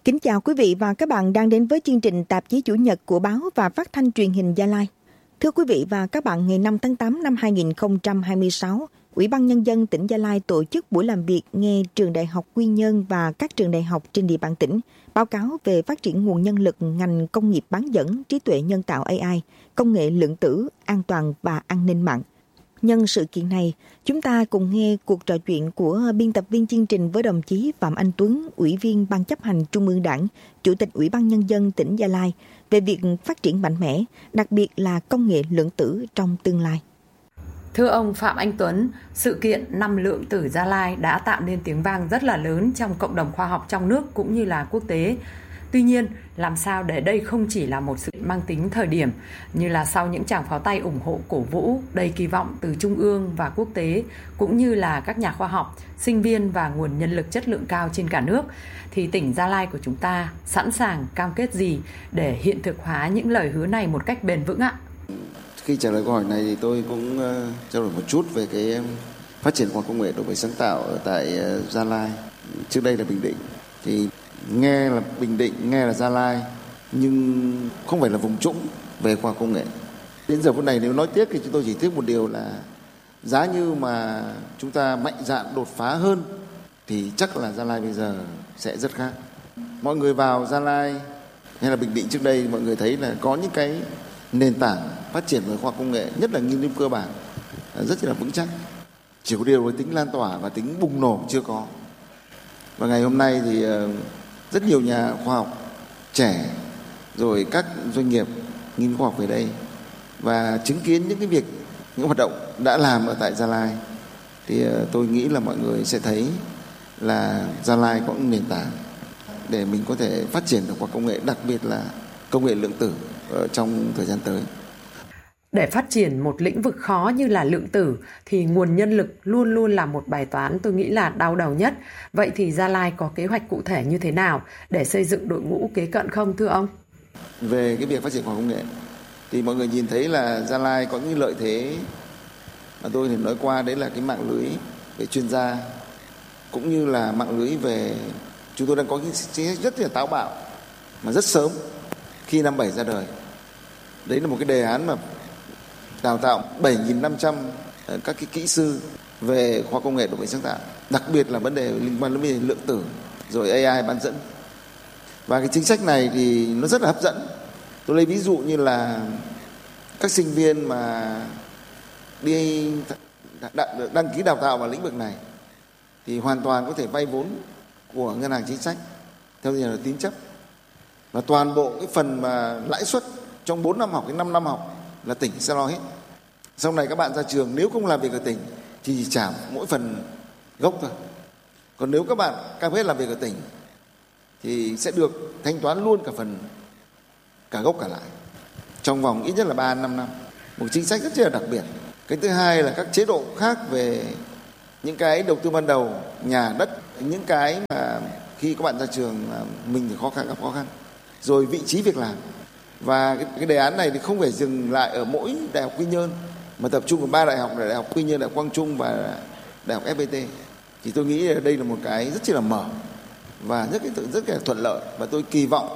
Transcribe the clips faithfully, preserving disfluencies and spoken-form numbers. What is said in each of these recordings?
Kính chào quý vị và các bạn đang đến với chương trình tạp chí Chủ nhật của báo và phát thanh truyền hình Gia Lai. Thưa quý vị và các bạn, ngày năm tháng tám năm hai nghìn không trăm hai mươi sáu, Ủy ban Nhân dân tỉnh Gia Lai tổ chức buổi làm việc nghe trường đại học Quy Nhơn và các trường đại học trên địa bàn tỉnh báo cáo về phát triển nguồn nhân lực ngành công nghiệp bán dẫn, trí tuệ nhân tạo A I, công nghệ lượng tử, an toàn và an ninh mạng. Nhân sự kiện này, chúng ta cùng nghe cuộc trò chuyện của biên tập viên chương trình với đồng chí Phạm Anh Tuấn, Ủy viên Ban chấp hành Trung ương Đảng, Chủ tịch Ủy ban Nhân dân tỉnh Gia Lai về việc phát triển mạnh mẽ, đặc biệt là công nghệ lượng tử trong tương lai. Thưa ông Phạm Anh Tuấn, sự kiện Năm Lượng tử Gia Lai đã tạo nên tiếng vang rất là lớn trong cộng đồng khoa học trong nước cũng như là quốc tế. Tuy nhiên, làm sao để đây không chỉ là một sự mang tính thời điểm, như là sau những tràng pháo tay ủng hộ cổ vũ đầy kỳ vọng từ Trung ương và quốc tế, cũng như là các nhà khoa học, sinh viên và nguồn nhân lực chất lượng cao trên cả nước, thì tỉnh Gia Lai của chúng ta sẵn sàng cam kết gì để hiện thực hóa những lời hứa này một cách bền vững ạ? Khi trả lời câu hỏi này thì tôi cũng uh, trao đổi một chút về cái phát triển khoa học công nghệ đổi mới sáng tạo ở tại uh, Gia Lai. Trước đây là Bình Định. Thì nghe là Bình Định, nghe là Gia Lai, nhưng không phải là vùng trũng về khoa học công nghệ. Đến giờ phút này nếu nói tiếc thì chúng tôi chỉ tiếc một điều là giá như mà chúng ta mạnh dạn đột phá hơn thì chắc là Gia Lai bây giờ sẽ rất khác. Mọi người vào Gia Lai hay là Bình Định trước đây, mọi người thấy là có những cái nền tảng phát triển về khoa học công nghệ, nhất là nghiên cứu cơ bản, rất là vững chắc. Chỉ có điều là tính lan tỏa và tính bùng nổ chưa có. Và ngày hôm nay thì rất nhiều nhà khoa học trẻ rồi các doanh nghiệp nghiên cứu khoa học về đây và chứng kiến những cái việc, những hoạt động đã làm ở tại Gia Lai, thì tôi nghĩ là mọi người sẽ thấy là Gia Lai có những nền tảng để mình có thể phát triển được khoa học công nghệ, đặc biệt là công nghệ lượng tử ở trong thời gian tới. Để phát triển một lĩnh vực khó như là lượng tử thì nguồn nhân lực luôn luôn là một bài toán tôi nghĩ là đau đầu nhất. Vậy thì Gia Lai có kế hoạch cụ thể như thế nào để xây dựng đội ngũ kế cận không thưa ông? Về cái việc phát triển khoa học công nghệ thì mọi người nhìn thấy là Gia Lai có những lợi thế mà tôi thì nói qua, đấy là cái mạng lưới về chuyên gia cũng như là mạng lưới về, chúng tôi đang có cái chính sách rất là táo bạo mà rất sớm khi năm bảy ra đời. Đấy là một cái đề án mà đào tạo bảy nghìn năm trăm các cái kỹ sư về khoa công nghệ đổi mới sáng tạo, đặc biệt là vấn đề liên quan đến lượng tử rồi A I bán dẫn. Và cái chính sách này thì nó rất là hấp dẫn. Tôi lấy ví dụ như là các sinh viên mà đi đăng ký đào tạo vào lĩnh vực này thì hoàn toàn có thể vay vốn của ngân hàng chính sách theo như là tín chấp, và toàn bộ cái phần mà lãi suất trong bốn năm học đến năm năm học là tỉnh sẽ lo hết. Sau này các bạn ra trường nếu không làm việc ở tỉnh thì chỉ trả mỗi phần gốc thôi. Còn nếu các bạn cam kết làm việc ở tỉnh thì sẽ được thanh toán luôn cả phần cả gốc cả lãi trong vòng ít nhất là ba năm năm. Một chính sách rất là đặc biệt. Cái thứ hai là các chế độ khác về những cái đầu tư ban đầu, nhà đất, những cái mà khi các bạn ra trường mình thì khó khăn gặp khó khăn. Rồi vị trí việc làm. Và cái, cái đề án này thì không phải dừng lại ở mỗi Đại học Quy Nhơn mà tập trung vào ba đại học là Đại học Quy Nhơn, Đại học Quang Trung và Đại học ép pê tê. Thì tôi nghĩ đây là một cái rất là mở và rất rất là thuận lợi, và tôi kỳ vọng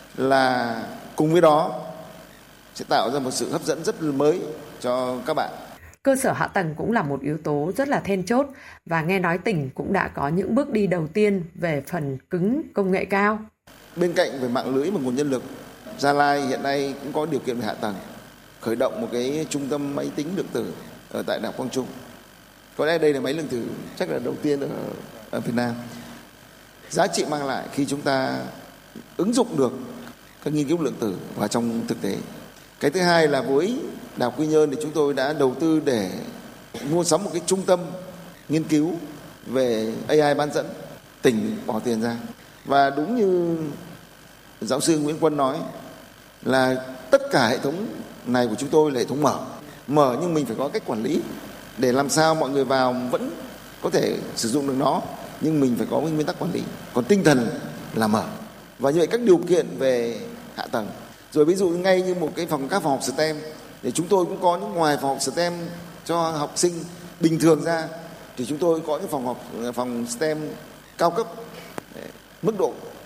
là cùng với đó sẽ tạo ra một sự hấp dẫn rất mới cho các bạn. Cơ sở hạ tầng cũng là một yếu tố rất là then chốt, và nghe nói tỉnh cũng đã có những bước đi đầu tiên về phần cứng công nghệ cao. Bên cạnh về mạng lưới và nguồn nhân lực, Gia Lai hiện nay cũng có điều kiện về hạ tầng, khởi động một cái trung tâm máy tính lượng tử ở tại Đại học Quang Trung. Có lẽ đây là máy lượng tử chắc là đầu tiên ở, ở Việt Nam. Giá trị mang lại khi chúng ta ứng dụng được các nghiên cứu lượng tử vào trong thực tế. Cái thứ hai là với Đại học Quy Nhơn thì chúng tôi đã đầu tư để mua sắm một cái trung tâm nghiên cứu về A I bán dẫn, tỉnh bỏ tiền ra. Và đúng như giáo sư Nguyễn Quân nói là tất cả hệ thống này của chúng tôi là hệ thống mở. Mở nhưng mình phải có cách quản lý để làm sao mọi người vào vẫn có thể sử dụng được nó, nhưng mình phải có cái nguyên tắc quản lý. Còn tinh thần là mở. Và như vậy các điều kiện về hạ tầng. Rồi ví dụ ngay như một cái phòng các phòng học STEM thì chúng tôi cũng có những ngoài phòng học STEM cho học sinh bình thường ra thì chúng tôi có những phòng học phòng STEM cao cấp mức độ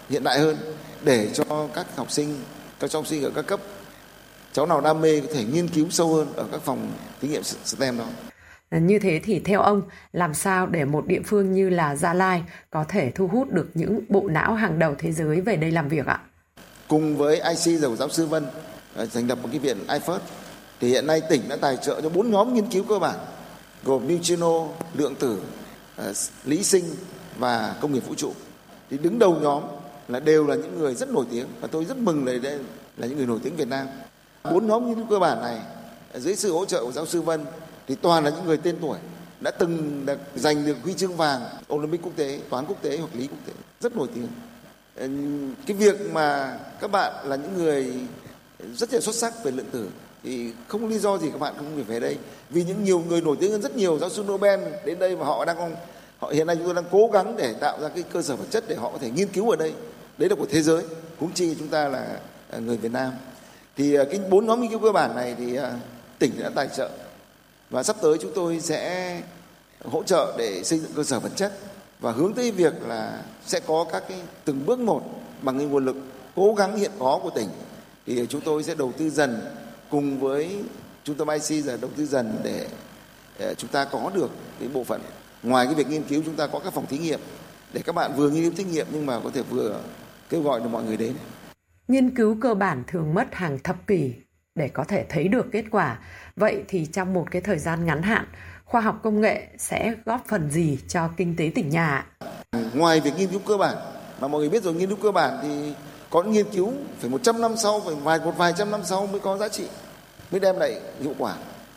hiện đại hơn để cho các học sinh, các học sinh ở các cấp, cháu nào đam mê có thể nghiên cứu sâu hơn ở các phòng thí nghiệm STEM đó. Như thế thì theo ông, làm sao để một địa phương như là Gia Lai có thể thu hút được những bộ não hàng đầu thế giới về đây làm việc ạ? Cùng với i xê của giáo sư Vân thành lập một cái viện i phớt, thì hiện nay tỉnh đã tài trợ cho bốn nhóm nghiên cứu cơ bản gồm neutrino, lượng tử, lý sinh và công nghiệp vũ trụ. Thì đứng đầu nhóm là đều là những người rất nổi tiếng, và tôi rất mừng là đây là những người nổi tiếng Việt Nam. Bốn nhóm nghiên cứu cơ bản này dưới sự hỗ trợ của giáo sư Vân thì toàn là những người tên tuổi đã từng được giành được huy chương vàng Olympic quốc tế, toán quốc tế hoặc lý quốc tế, rất nổi tiếng. Cái việc mà các bạn là những người rất là xuất sắc về lượng tử thì không có lý do gì các bạn không phải về đây, vì những nhiều người nổi tiếng hơn rất nhiều giáo sư Nobel đến đây, và họ đang họ hiện nay chúng tôi đang cố gắng để tạo ra cái cơ sở vật chất để họ có thể nghiên cứu ở đây. Đấy là của thế giới, huống chi chúng ta là người Việt Nam. Thì cái bốn nhóm nghiên cứu cơ bản này thì tỉnh đã tài trợ, và sắp tới chúng tôi sẽ hỗ trợ để xây dựng cơ sở vật chất và hướng tới việc là sẽ có các cái từng bước một bằng cái nguồn lực cố gắng hiện có của tỉnh, thì chúng tôi sẽ đầu tư dần cùng với trung tâm i xê giờ đầu tư dần để chúng ta có được cái bộ phận. Ngoài cái việc nghiên cứu, chúng ta có các phòng thí nghiệm để các bạn vừa nghiên cứu thí nghiệm nhưng mà có thể vừa kêu gọi được mọi người đến. Nghiên cứu cơ bản thường mất hàng thập kỷ để có thể thấy được kết quả. Vậy thì trong một cái thời gian ngắn hạn, khoa học công nghệ sẽ góp phần gì cho kinh tế tỉnh nhà? Ngoài việc nghiên cứu cơ bản, mà mọi người biết rồi, nghiên cứu cơ bản thì có nghiên cứu phải một trăm năm sau, phải vài một vài trăm năm sau mới có giá trị, mới đem lại hiệu quả.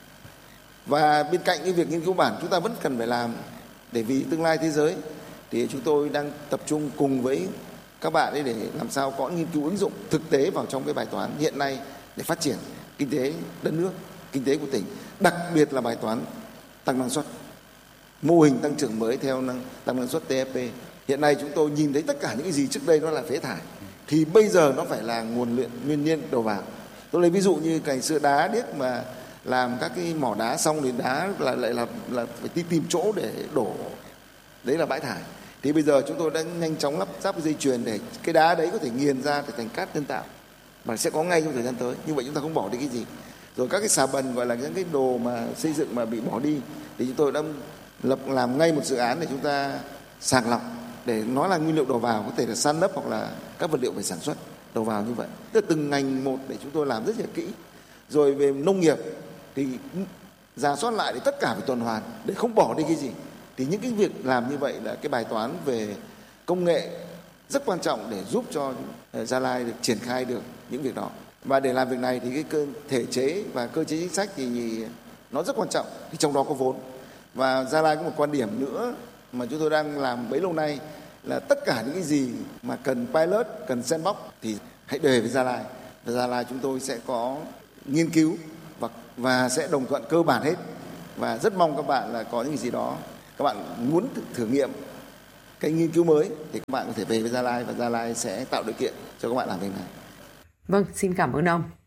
Và bên cạnh cái việc nghiên cứu bản, chúng ta vẫn cần phải làm để vì tương lai thế giới, thì chúng tôi đang tập trung cùng với các bạn ấy để làm sao có nghiên cứu ứng dụng thực tế vào trong cái bài toán hiện nay để phát triển kinh tế đất nước, kinh tế của tỉnh, đặc biệt là bài toán tăng năng suất, mô hình tăng trưởng mới theo năng, tăng năng suất tê ép pê. Hiện nay chúng tôi nhìn thấy tất cả những cái gì trước đây nó là phế thải, thì bây giờ nó phải là nguồn luyện nguyên nhiên đầu vào. Tôi lấy ví dụ như ngày xưa đá điếc mà làm các cái mỏ đá xong thì đá là lại là là phải đi tìm chỗ để đổ, đấy là bãi thải. Thì bây giờ chúng tôi đã nhanh chóng lắp ráp cái dây chuyền để cái đá đấy có thể nghiền ra để thành cát nhân tạo, và sẽ có ngay trong thời gian tới. Như vậy chúng ta không bỏ đi cái gì. Rồi các cái xà bần gọi là những cái đồ mà xây dựng mà bị bỏ đi thì chúng tôi đã lập làm ngay một dự án để chúng ta sàng lọc để nó là nguyên liệu đầu vào, có thể là san lấp hoặc là các vật liệu về sản xuất đầu vào như vậy. Tức là từng ngành một để chúng tôi làm rất là kỹ. Rồi về nông nghiệp thì rà soát lại để tất cả phải tuần hoàn để không bỏ đi cái gì. Thì những cái việc làm như vậy là cái bài toán về công nghệ rất quan trọng để giúp cho Gia Lai được triển khai được những việc đó. Và để làm việc này thì cái cơ thể chế và cơ chế chính sách thì nó rất quan trọng, thì trong đó có vốn. Và Gia Lai có một quan điểm nữa mà chúng tôi đang làm bấy lâu nay là tất cả những cái gì mà cần pilot, cần sandbox thì hãy đề với Gia Lai. Và Gia Lai chúng tôi sẽ có nghiên cứu và, và sẽ đồng thuận cơ bản hết. Và rất mong các bạn là có những gì đó các bạn muốn thử nghiệm cái nghiên cứu mới thì các bạn có thể về với Gia Lai, và Gia Lai sẽ tạo điều kiện cho các bạn làm việc này. Vâng, xin cảm ơn ông.